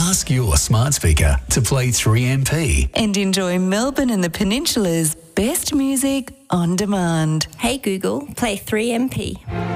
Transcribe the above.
Ask your smart speaker to play 3MP. And enjoy Melbourne and the Peninsula's best music on demand. Hey Google, play 3MP.